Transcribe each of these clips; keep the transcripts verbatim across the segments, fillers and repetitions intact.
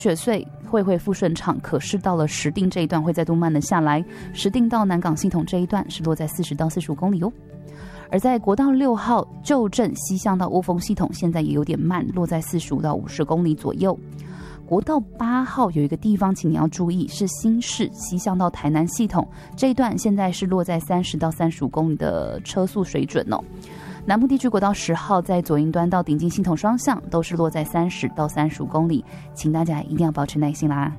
雪隧会会复顺畅，可是到了石碇这一段会再度慢了下来，石碇到南港系统这一段是落在四十到四十五公里哦。而在国道六号旧镇西向到乌峰系统，现在也有点慢，落在四十五到五十公里左右。国道八号有一个地方，请你要注意，是新市西向到台南系统这一段，现在是落在三十到三十五公里的车速水准哦。南部地区国道十号在左营端到顶进系统双向都是落在三十到三十五公里，请大家一定要保持耐心啦。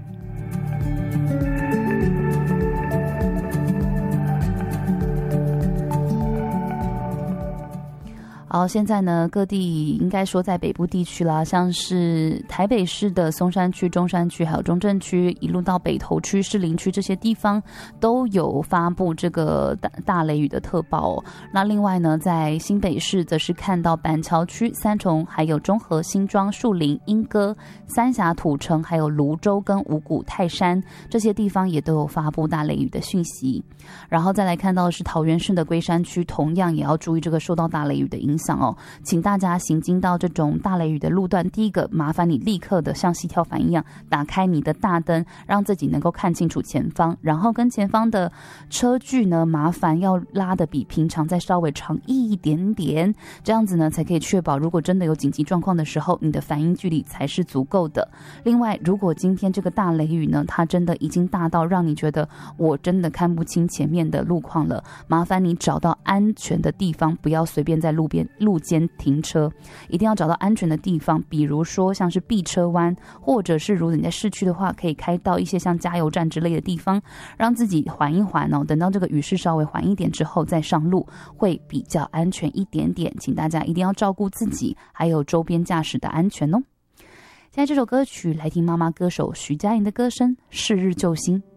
好，现在呢，各地应该说在北部地区啦，像是台北市的松山区、中山区，还有中正区，一路到北投区、士林区这些地方，都有发布这个大大雷雨的特报哦。那另外呢，在新北市则是看到板桥区、三重，还有中和、新庄、树林、莺歌、三峡、土城，还有芦洲跟五股、泰山这些地方也都有发布大雷雨的讯息。然后再来看到的是桃园市的龟山区，同样也要注意这个受到大雷雨的影响。哦，请大家行经到这种大雷雨的路段，第一个麻烦你立刻的像膝跳反一样打开你的大灯，让自己能够看清楚前方，然后跟前方的车距呢，麻烦要拉的比平常再稍微长一点点，这样子呢才可以确保如果真的有紧急状况的时候，你的反应距离才是足够的。另外，如果今天这个大雷雨呢，它真的已经大到让你觉得我真的看不清前面的路况了，麻烦你找到安全的地方，不要随便在路边路间停车，一定要找到安全的地方，比如说像是避车弯，或者是如果你在市区的话，可以开到一些像加油站之类的地方，让自己缓一缓哦。等到这个雨势稍微缓一点之后再上路，会比较安全一点点。请大家一定要照顾自己，还有周边驾驶的安全哦。现在这首歌曲来听妈妈歌手徐佳莹的歌声《是日救星》。